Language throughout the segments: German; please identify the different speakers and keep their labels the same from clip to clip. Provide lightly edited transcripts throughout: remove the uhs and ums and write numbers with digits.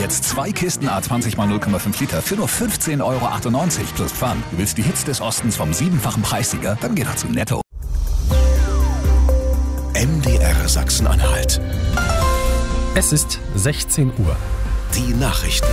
Speaker 1: Jetzt 2 Kisten A20 x 0,5 Liter für nur 15,98 € plus Pfand. Du willst die Hits des Ostens vom 7-fachen Preissieger? Dann geh doch zu Netto.
Speaker 2: MDR Sachsen-Anhalt.
Speaker 3: Es ist 16 Uhr.
Speaker 2: Die Nachrichten.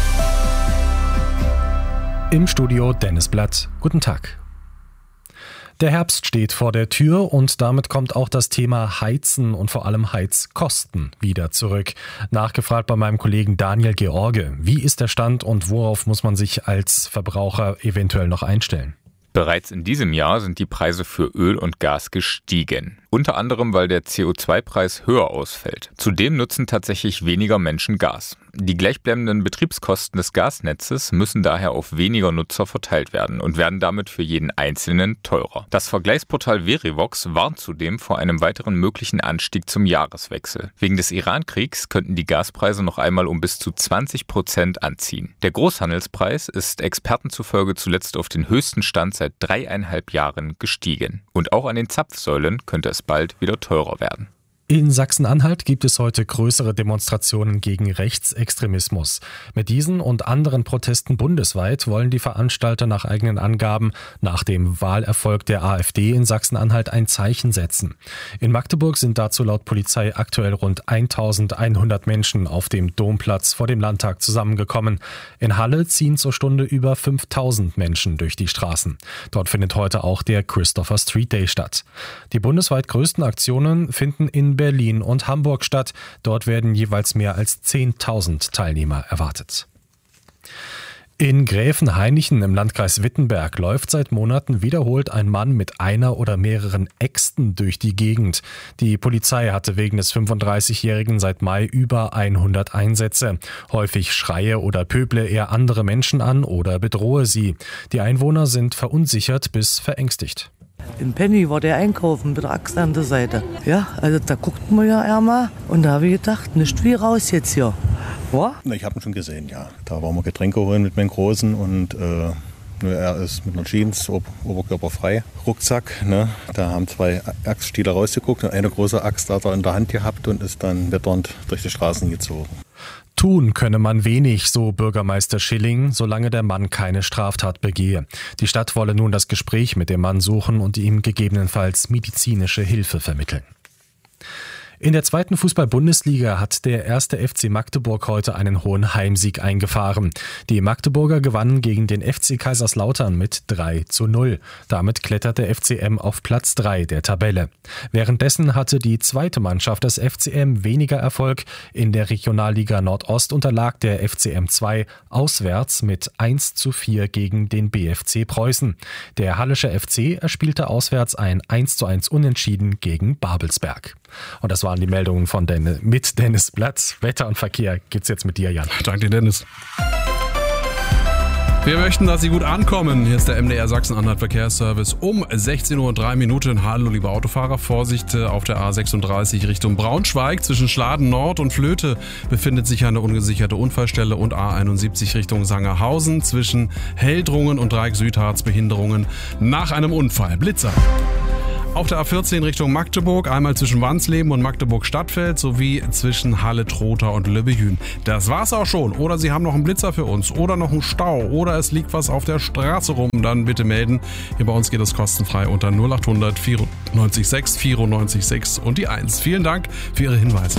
Speaker 3: Im Studio Dennis Blatt. Guten Tag. Der Herbst steht vor der Tür und damit kommt auch das Thema Heizen und vor allem Heizkosten wieder zurück. Nachgefragt bei meinem Kollegen Daniel George. Wie ist der Stand und worauf muss man sich als Verbraucher eventuell noch einstellen?
Speaker 4: Bereits in diesem Jahr sind die Preise für Öl und Gas gestiegen. Unter anderem, weil der CO2-Preis höher ausfällt. Zudem nutzen tatsächlich weniger Menschen Gas. Die gleichbleibenden Betriebskosten des Gasnetzes müssen daher auf weniger Nutzer verteilt werden und werden damit für jeden Einzelnen teurer. Das Vergleichsportal Verivox warnt zudem vor einem weiteren möglichen Anstieg zum Jahreswechsel. Wegen des Iran-Kriegs könnten die Gaspreise noch einmal um bis zu 20% anziehen. Der Großhandelspreis ist Experten zufolge zuletzt auf den höchsten Stand seit 3,5 Jahren gestiegen. Und auch an den Zapfsäulen könnte es bald wieder teurer werden.
Speaker 3: In Sachsen-Anhalt gibt es heute größere Demonstrationen gegen Rechtsextremismus. Mit diesen und anderen Protesten bundesweit wollen die Veranstalter nach eigenen Angaben nach dem Wahlerfolg der AfD in Sachsen-Anhalt ein Zeichen setzen. In Magdeburg sind dazu laut Polizei aktuell rund 1100 Menschen auf dem Domplatz vor dem Landtag zusammengekommen. In Halle ziehen zur Stunde über 5000 Menschen durch die Straßen. Dort findet heute auch der Christopher Street Day statt. Die bundesweit größten Aktionen finden in Berlin und Hamburg statt. Dort werden jeweils mehr als 10.000 Teilnehmer erwartet. In Gräfenhainichen im Landkreis Wittenberg läuft seit Monaten wiederholt ein Mann mit einer oder mehreren Äxten durch die Gegend. Die Polizei hatte wegen des 35-Jährigen seit Mai über 100 Einsätze. Häufig schreie oder pöble er andere Menschen an oder bedrohe sie. Die Einwohner sind verunsichert bis verängstigt.
Speaker 5: In Penny war der einkaufen mit der Axt an der Seite. Ja, also da guckten wir ja einmal und da habe ich gedacht, nicht wie raus jetzt hier. Wa?
Speaker 6: Ich habe ihn schon gesehen, ja. Da waren wir Getränke holen mit meinem Großen und er ist mit einer Jeans oberkörperfrei, Rucksack. Ne? Da haben 2 Axtstiele rausgeguckt und eine große Axt hat er in der Hand gehabt und ist dann witternd durch die Straßen gezogen.
Speaker 3: Tun könne man wenig, so Bürgermeister Schilling, solange der Mann keine Straftat begehe. Die Stadt wolle nun das Gespräch mit dem Mann suchen und ihm gegebenenfalls medizinische Hilfe vermitteln. In der 2. Fußball-Bundesliga hat der 1. FC Magdeburg heute einen hohen Heimsieg eingefahren. Die Magdeburger gewannen gegen den FC Kaiserslautern mit 3:0. Damit klettert der FCM auf Platz 3 der Tabelle. Währenddessen hatte die zweite Mannschaft des FCM weniger Erfolg. In der Regionalliga Nordost unterlag der FCM 2 auswärts mit 1:4 gegen den BFC Preußen. Der Hallische FC erspielte auswärts ein 1:1 Unentschieden gegen Babelsberg. Und das waren die Meldungen von mit Dennis Blatt. Wetter und Verkehr gibt's jetzt mit dir, Jan.
Speaker 7: Danke, Dennis. Wir möchten, dass Sie gut ankommen. Hier ist der MDR Sachsen-Anhalt Verkehrsservice um 16:03 Uhr. Hallo, liebe Autofahrer. Vorsicht auf der A36 Richtung Braunschweig. Zwischen Schladen Nord und Flöte befindet sich eine ungesicherte Unfallstelle und A71 Richtung Sangerhausen. Zwischen Heldrungen und Dreieck Südharz Behinderungen nach einem Unfall. Blitzer. Auf der A14 Richtung Magdeburg, einmal zwischen Wansleben und Magdeburg-Stadtfeld sowie zwischen Halle-Trotha und Löbbejün. Das war's auch schon. Oder Sie haben noch einen Blitzer für uns oder noch einen Stau oder es liegt was auf der Straße rum, dann bitte melden. Hier bei uns geht es kostenfrei unter 0800 94 6 94 6 und die 1. Vielen Dank für Ihre Hinweise.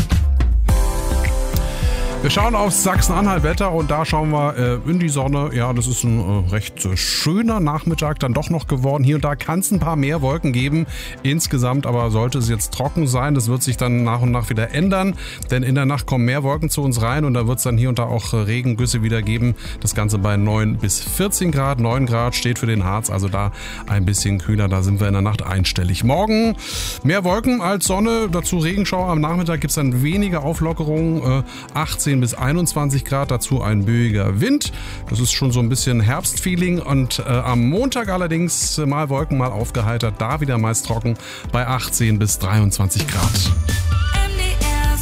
Speaker 7: Wir schauen aufs Sachsen-Anhalt-Wetter und da schauen wir in die Sonne. Ja, das ist ein recht schöner Nachmittag dann doch noch geworden. Hier und da kann es ein paar mehr Wolken geben. Insgesamt aber sollte es jetzt trocken sein. Das wird sich dann nach und nach wieder ändern, denn in der Nacht kommen mehr Wolken zu uns rein und da wird es dann hier und da auch Regengüsse wieder geben. Das Ganze bei 9 bis 14 Grad. 9 Grad steht für den Harz, also da ein bisschen kühler. Da sind wir in der Nacht einstellig. Morgen mehr Wolken als Sonne, dazu Regenschauer. Am Nachmittag gibt es dann weniger Auflockerungen. 18 bis 21 Grad, dazu ein böiger Wind. Das ist schon so ein bisschen Herbstfeeling und am Montag allerdings mal Wolken, mal aufgeheitert, da wieder meist trocken bei 18 bis 23 Grad.
Speaker 2: MDR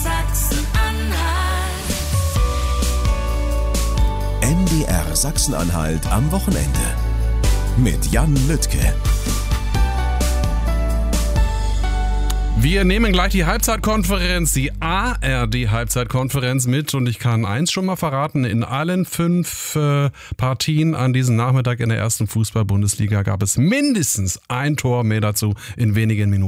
Speaker 2: Sachsen-Anhalt. MDR Sachsen-Anhalt am Wochenende mit Jan Lüttke.
Speaker 7: Wir nehmen gleich die Halbzeitkonferenz, die ARD-Halbzeitkonferenz mit und ich kann eins schon mal verraten, in allen 5 Partien an diesem Nachmittag in der ersten Fußball-Bundesliga gab es mindestens ein Tor mehr dazu in wenigen Minuten.